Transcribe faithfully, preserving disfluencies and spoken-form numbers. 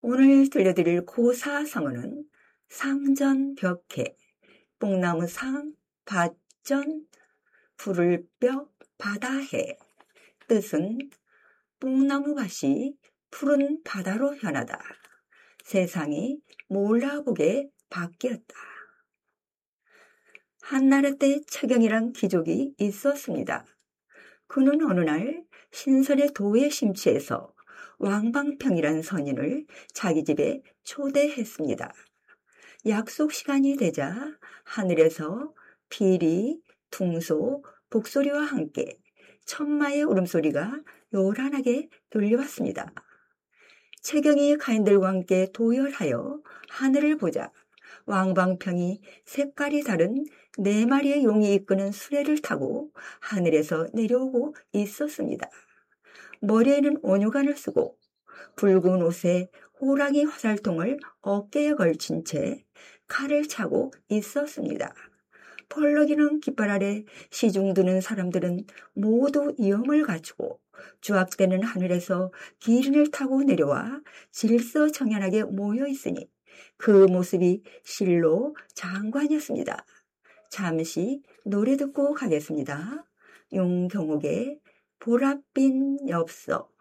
오늘 들려드릴 고사성어는 상전벽해, 뽕나무상, 밭전, 푸를뼈, 바다해. 뜻은 뽕나무밭이 푸른 바다로 변하다. 세상이 몰라보게 바뀌었다. 한나라 때 최경이란 귀족이 있었습니다. 그는 어느 날 신선의 도에 심취해서 왕방평이란 선인을 자기 집에 초대했습니다. 약속 시간이 되자 하늘에서 비리, 둥소, 복소리와 함께 천마의 울음소리가 요란하게 들려왔습니다. 최경이 가인들과 함께 도열하여 하늘을 보자 왕방평이 색깔이 다른 네 마리의 용이 이끄는 수레를 타고 하늘에서 내려오고 있었습니다. 머리에는 온유관을 쓰고 붉은 옷에 호랑이 화살통을 어깨에 걸친 채 칼을 차고 있었습니다. 펄럭이는 깃발 아래 시중드는 사람들은 모두 위엄을 갖추고 주악되는 하늘에서 기린을 타고 내려와 질서정연하게 모여 있으니 그 모습이 실로 장관이었습니다. 잠시 노래 듣고 가겠습니다. 용경옥의 보랏빛 엽서.